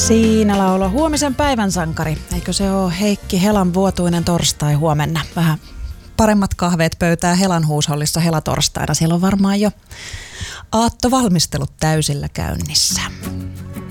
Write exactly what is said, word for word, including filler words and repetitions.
Siinä lauloi huomisen päivän sankari. Eikö se ole Heikki Helan vuotuinen torstai huomenna? Vähän paremmat kahveet pöytää Helan huushollissa helatorstaina. Siellä on varmaan jo aattovalmistelut täysillä käynnissä.